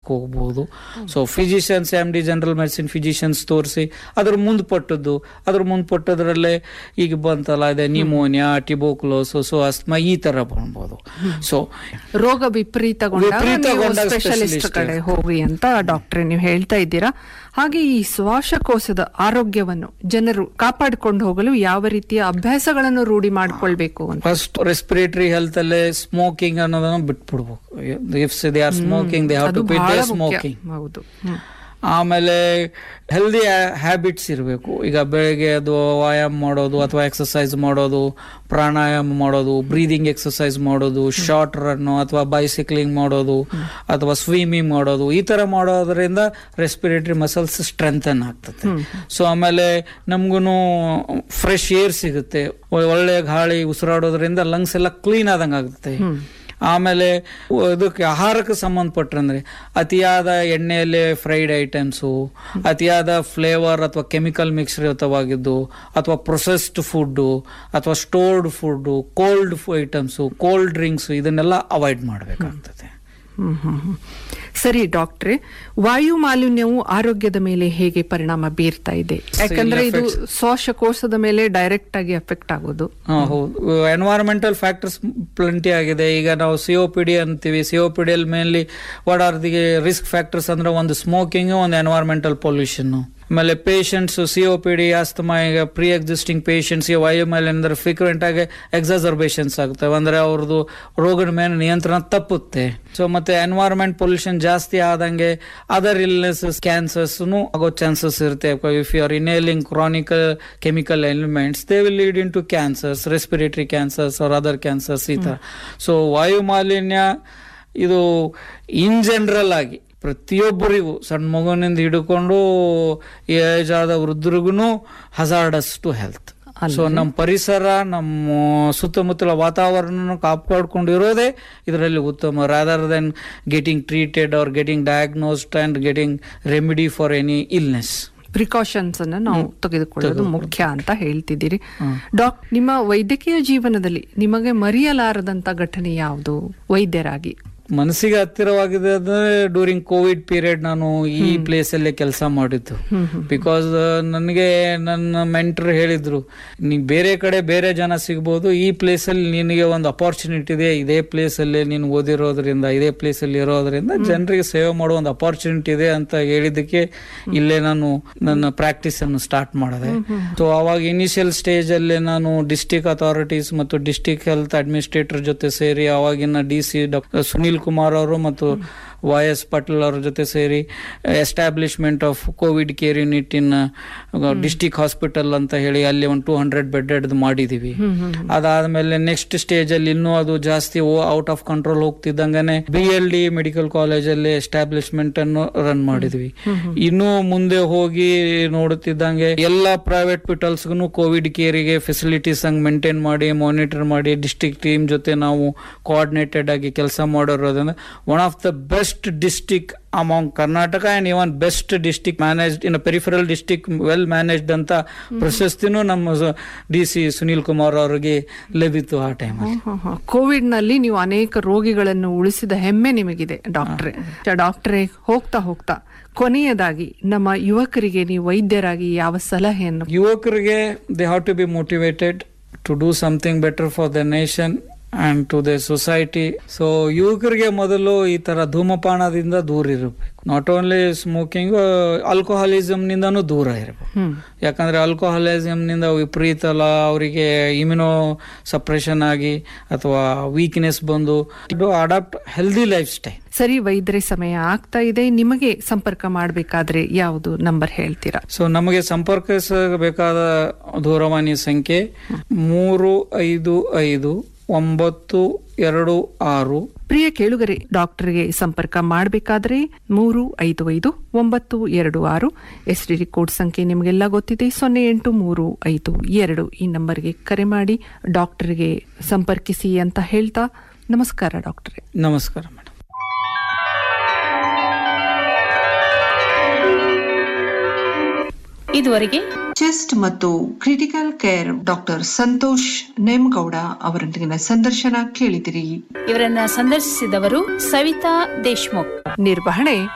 ಹೋಗ್ಬೋದು. So physicians MD general medicine physicians ತೋರಿಸಿ ಅದ್ರ ಮುಂದ್ಪಟ್ಟದ್ರಲ್ಲೇ ಈಗ ಬಂತಲ್ಲ ಇದೆ ನಿಮೋನಿಯಾ, ಟ್ಯೂಬರ್ಕ್ಯುಲೋಸಿಸ್, ಅಸ್ತಮಾ ಈ ತರ ಬಂದ್ಬೋದು. ಸೊ ರೋಗ ವಿಪರೀತಗೊಂಡ ಸ್ಪೆಷಲಿಸ್ಟ್ ಕಡೆ ಹೋಗಿ ಅಂತ ಡಾಕ್ಟ್ರೆ ನೀವು ಹೇಳ್ತಾ ಇದ್ದೀರಾ. ಹಾಗೆ ಈ ಶ್ವಾಸಕೋಶದ ಆರೋಗ್ಯವನ್ನು ಜನರು ಕಾಪಾಡಿಕೊಂಡು ಹೋಗಲು ಯಾವ ರೀತಿಯ ಅಭ್ಯಾಸಗಳನ್ನು ರೂಢಿ ಮಾಡ್ಕೊಳ್ಬೇಕು ಅಂತ? ಫಸ್ಟ್ ರೆಸ್ಪಿರೇಟರಿ ಹೆಲ್ತ್ ಅಲ್ಲೇ ಸ್ಮೋಕಿಂಗ್ ಅನ್ನೋದನ್ನ ಬಿಟ್ಬಿಡ್ಬೇಕು. If they are smoking they have to quit they smoking. ಹೌದು. ಆಮೇಲೆ ಹೆಲ್ದಿ ಹ್ಯಾಬಿಟ್ಸ್ ಇರಬೇಕು. ಈಗ ಬೆಳಗ್ಗೆ ಅದು ವ್ಯಾಯಾಮ ಮಾಡೋದು ಅಥವಾ ಎಕ್ಸರ್ಸೈಸ್ ಮಾಡೋದು, ಪ್ರಾಣಾಯಾಮ ಮಾಡೋದು, ಬ್ರೀದಿಂಗ್ ಎಕ್ಸರ್ಸೈಸ್ ಮಾಡೋದು, ಶಾರ್ಟ್ ರನ್ ಅಥವಾ ಬೈಸಿಕ್ಲಿಂಗ್ ಮಾಡೋದು ಅಥವಾ ಸ್ವಿಮ್ಮಿಂಗ್ ಮಾಡೋದು, ಈ ತರ ಮಾಡೋದ್ರಿಂದ ರೆಸ್ಪಿರೇಟರಿ ಮಸಲ್ಸ್ ಸ್ಟ್ರೆಂಥನ್ ಆಗ್ತದೆ. ಸೊ ಆಮೇಲೆ ನಮ್ಗೂ ಫ್ರೆಶ್ ಏರ್ ಸಿಗುತ್ತೆ, ಒಳ್ಳೆ ಗಾಳಿ ಉಸಿರಾಡೋದ್ರಿಂದ ಲಂಗ್ಸ್ ಎಲ್ಲ ಕ್ಲೀನ್ ಆದಂಗೆ ಆಗುತ್ತೆ. ಆಮೇಲೆ ಇದಕ್ಕೆ ಆಹಾರಕ್ಕೆ ಸಂಬಂಧಪಟ್ಟಂದ್ರೆ ಅತಿಯಾದ ಎಣ್ಣೆಯಲ್ಲಿ ಫ್ರೈಡ್ ಐಟಮ್ಸು, ಅತಿಯಾದ ಫ್ಲೇವರ್ ಅಥವಾ ಕೆಮಿಕಲ್ ಮಿಶ್ರಿತವಾಗಿದ್ದು ಅಥವಾ ಪ್ರೊಸೆಸ್ಡ್ ಫುಡ್ಡು ಅಥವಾ stored food, cold items, cold drinks ಇದನ್ನೆಲ್ಲ ಅವಾಯ್ಡ್ ಮಾಡಬೇಕಾಗ್ತದೆ. ಸರಿ ಡಾಕ್ಟ್ರೆ, ವಾಯು ಮಾಲಿನ್ಯವು ಆರೋಗ್ಯದ ಮೇಲೆ ಹೇಗೆ ಪರಿಣಾಮ ಬೀರ್ತಾ ಇದೆ? ಯಾಕಂದ್ರೆ ಇದು ಶ್ವಾಸಕೋಶದ ಮೇಲೆ ಡೈರೆಕ್ಟ್ ಆಗಿ ಎಫೆಕ್ಟ್ ಆಗೋದು. ಹೌದು, ಎನ್ವೈರನ್ಮೆಂಟಲ್ ಫ್ಯಾಕ್ಟರ್ಸ್ ಪ್ಲೆಂಟಿ ಆಗಿದೆ. ಈಗ ನಾವು COPD ಅಂತೀವಿ. COPD ಅಲ್ಲಿ mainly what are the risk factors ಅಂದ್ರೆ ಒಂದು ಸ್ಮೋಕಿಂಗ್, ಒಂದು ಎನ್ವೈರನ್ಮೆಂಟಲ್ ಪೊಲ್ಯೂಷನ್. ಆಮೇಲೆ ಪೇಷಂಟ್ಸ್ COPD, ಆಸ್ತಮಾ, ಈಗ ಪ್ರೀ ಎಕ್ಸಿಸ್ಟಿಂಗ್ ಪೇಷಂಟ್ಸ್ ವಾಯು ಮಾಲಿನ್ಯ ಅಂದ್ರೆ ಫ್ರೀಕ್ವೆಂಟ್ ಆಗಿ ಎಕ್ಸಾಸರ್ಬೇಷನ್ಸ್ ಆಗುತ್ತವೆ, ಅಂದ್ರೆ ಅವ್ರದ್ದು ರೋಗದ ಮೇಲೆ ನಿಯಂತ್ರಣ ತಪ್ಪುತ್ತೆ. ಸೊ ಮತ್ತೆ ಎನ್ವೈರನ್ಮೆಂಟ್ ಪೊಲ್ಯೂಷನ್ ಜಾಸ್ತಿ ಆದಂಗೆ ಅದರ್ ಇಲ್ನೆಸಸ್, ಕ್ಯಾನ್ಸರ್ಸ್ ಆಗೋ ಚಾನ್ಸಸ್ ಇರುತ್ತೆ. If you are inhaling chronic chemical elements they will lead in to cancers, respiratory cancers R other cancers ಈ ತರ. ಸೊ ವಾಯು ಮಾಲಿನ್ಯ ಇದು ಇನ್ ಜನರಲ್ ಆಗಿ ಪ್ರತಿಯೊಬ್ಬರಿಗೂ, ಸಣ್ಣ ಮಗುವಿನಿಂದ ಹಿಡ್ಕೊಂಡು ಏಜ್ ಆದ ವೃದ್ಧರಿಗೂ ಹಜಾರ್ಡಸ್ ಟು ಹೆಲ್ತ್. ಸೊ ನಮ್ಮ ಪರಿಸರ, ನಮ್ಮ ಸುತ್ತಮುತ್ತಲ ವಾತಾವರಣ ಕಾಪಾಡ್ಕೊಂಡಿರೋದೇ ಇದರಲ್ಲಿ ಉತ್ತಮ, rather then getting treated are getting diagnosed and getting remedy for any illness. Precautions ಅನ್ನ ನಾವು ತೆಗೆದುಕೊಳ್ಳೋದು ಮುಖ್ಯ ಅಂತ ಹೇಳ್ತಿದ್ದೀರಿ. ಡಾಕ್ಟರ್, ನಿಮ್ಮ ವೈದ್ಯಕೀಯ ಜೀವನದಲ್ಲಿ ನಿಮಗೆ ಮರೆಯಲಾರದಂತ ಘಟನೆ ಯಾವುದು ವೈದ್ಯರಾಗಿ? ಮನಸ್ಸಿಗೆ ಹತ್ತಿರವಾಗಿದೆ ಅಂದ್ರೆ ಡ್ಯೂರಿಂಗ್ ಕೋವಿಡ್ ಪೀರಿಯಡ್ ನಾನು ಈ ಪ್ಲೇಸ್ ಅಲ್ಲೇ ಕೆಲಸ ಮಾಡಿದ್ದು. ಬಿಕಾಸ್ ನನಗೆ ನನ್ನ ಮೆಂಟರ್ ಹೇಳಿದ್ರು, ನೀನ್ ಬೇರೆ ಕಡೆ ಬೇರೆ ಜನ ಸಿಗ್ಬೋದು, ಈ ಪ್ಲೇಸ್ ಅಲ್ಲಿ ನಿನಗೆ ಒಂದು ಅಪಾರ್ಚುನಿಟಿ ಇದೆ, ಇದೇ ಪ್ಲೇಸ್ ಅಲ್ಲಿ ನೀನು ಓದಿರೋದ್ರಿಂದ, ಇದೇ ಪ್ಲೇಸ್ ಅಲ್ಲಿ ಇರೋದ್ರಿಂದ ಜನರಿಗೆ ಸೇವೆ ಮಾಡೋ ಒಂದು ಅಪಾರ್ಚುನಿಟಿ ಇದೆ ಅಂತ ಹೇಳಿದ್ದಕ್ಕೆ ಇಲ್ಲೇ ನಾನು ನನ್ನ ಪ್ರಾಕ್ಟೀಸ್ ಅನ್ನು ಸ್ಟಾರ್ಟ್ ಮಾಡಿದೆ. ಸೊ ಅವಾಗ ಇನಿಷಿಯಲ್ ಸ್ಟೇಜ್ ಅಲ್ಲಿ ನಾನು ಡಿಸ್ಟಿಕ್ ಅಥಾರಿಟೀಸ್ ಮತ್ತು ಡಿಸ್ಟಿಕ್ ಹೆಲ್ತ್ ಅಡ್ಮಿನಿಸ್ಟ್ರೇಟರ್ ಜೊತೆ ಸೇರಿ ಅವಾಗಿನ DC ಡಾಕ್ಟರ್ ಸುನೀಲ್ ಕುಮಾರ್ ಅವರು ಮತ್ತು YS ಪಾಟೀಲ್ ಅವ್ರ ಜೊತೆ ಸೇರಿ establishment of Covid care unit in district hospital ಅಂತ ಹೇಳಿ ಅಲ್ಲಿ ಒಂದು 200 ಬೆಡ್ ಮಾಡಿದೀವಿ. ಅದಾದ್ಮೇಲೆ ನೆಕ್ಸ್ಟ್ ಸ್ಟೇಜ್ ಅಲ್ಲಿ ಇನ್ನೂ ಅದು ಜಾಸ್ತಿ out of control ಹೋಗ್ತಿದ್ದಂಗೆ BLD medical college ಅಲ್ಲಿ ಎಸ್ಟಾಬ್ಲಿಷ್ಮೆಂಟ್ ಅನ್ನು ರನ್ ಮಾಡಿದ್ವಿ. ಇನ್ನೂ ಮುಂದೆ ಹೋಗಿ ನೋಡುತ್ತಿದ್ದಂಗೆ ಎಲ್ಲಾ ಪ್ರೈವೇಟ್ ಹಾಸ್ಪಿಟಲ್ಸ್ಗೂ ಕೋವಿಡ್ ಕೇರಿಗೆ ಫೆಸಿಲಿಟೀಸ್ ಹಂಗ್ ಮೇಂಟೈನ್ ಮಾಡಿ, ಮಾನಿಟರ್ ಮಾಡಿ, ಡಿಸ್ಟ್ರಿಕ್ಟ್ ಟೀಮ್ ಜೊತೆ ನಾವು ಕೋಆರ್ಡಿನೇಟೆಡ್ ಆಗಿ ಕೆಲಸ ಮಾಡಿರೋದ್ರಿಂದ one of the best district among Karnataka and even best district managed in a peripheral district well managed ಅಂತ ಪ್ರಶಸ್ತಿನೂ ನಮ್ಮ DC ಸುನೀಲ್ ಕುಮಾರ್ ಅವರಿಗೆ ಲಭಿತು ಆ ಟೈಮ್. ಕೋವಿಡ್ ನಲ್ಲಿ ನೀವು ಅನೇಕ ರೋಗಿಗಳನ್ನು ಉಳಿಸಿದ ಹೆಮ್ಮೆ ನಿಮಗಿದೆ ಡಾಕ್ಟ್ರೆ. ಡಾಕ್ಟ್ರೆ, ಹೋಗ್ತಾ ಹೋಗ್ತಾ ಕೊನೆಯದಾಗಿ ನಮ್ಮ ಯುವಕರಿಗೆ ನೀವು ವೈದ್ಯರಾಗಿ ಯಾವ ಸಲಹೆಯನ್ನು? ಯುವಕರಿಗೆ they have to be motivated to do something better for the nation and to the society. So ಯುವಕರಿಗೆ ಮೊದಲು ಈ ತರ ಧೂಮಪಾನದಿಂದ ದೂರ ಇರಬೇಕು. ನಾಟ್ ಓನ್ಲಿ ಸ್ಮೋಕಿಂಗ್, ಆಲ್ಕೋಹಾಲಿಸಮ್ ನಿಂದನೂ ದೂರ ಇರಬೇಕು. ಯಾಕಂದ್ರೆ ಆಲ್ಕೋಹಾಲಿಸಮ್ ನಿಂದ ವಿಪರೀತ ಅವರಿಗೆ ಇಮ್ಯುನೋ ಸಪ್ರೆಷನ್ ಆಗಿ ಅಥವಾ ವೀಕ್ನೆಸ್ ಬಂದು ಅಡಾಪ್ಟ್ ಹೆಲ್ದಿ ಲೈಫ್ ಸ್ಟೈಲ್. ಸರಿ ವೈದ್ಯರೇ, ಸಮಯ ಆಗ್ತಾ ಇದೆ. ನಿಮಗೆ ಸಂಪರ್ಕ ಮಾಡಬೇಕಾದ್ರೆ ಯಾವುದು ನಂಬರ್ ಹೇಳ್ತೀರಾ? ಸೊ ನಮಗೆ ಸಂಪರ್ಕಿಸಬೇಕಾದ ದೂರವಾಣಿ ಸಂಖ್ಯೆ 355-926. ಪ್ರಿಯ ಕೇಳುಗರೆ, ಡಾಕ್ಟರ್ಗೆ ಸಂಪರ್ಕ ಮಾಡಬೇಕಾದ್ರೆ 355-926 STD ಕೋಡ್ ಸಂಖ್ಯೆ ನಿಮಗೆಲ್ಲ ಗೊತ್ತಿದೆ. 083552 ಈ ನಂಬರ್ಗೆ ಕರೆ ಮಾಡಿ ಡಾಕ್ಟರ್ಗೆ ಸಂಪರ್ಕಿಸಿ ಅಂತ ಹೇಳ್ತಾ ನಮಸ್ಕಾರ ಡಾಕ್ಟರೇ. ನಮಸ್ಕಾರ ಮೇಡಮ್. ಇದುವರೆಗೆ ಚೆಸ್ಟ್ ಮತ್ತು critical care doctor Santosh Nemagouda ಅವರೊಂದಿಗಿನ ಸಂದರ್ಶನ ಕೇಳಿದಿರಿ. ಇವರನ್ನ ಸಂದರ್ಶಿಸಿದವರು ಸವಿತಾ ದೇಶ್ಮುಖ್. ನಿರ್ವಹಣೆ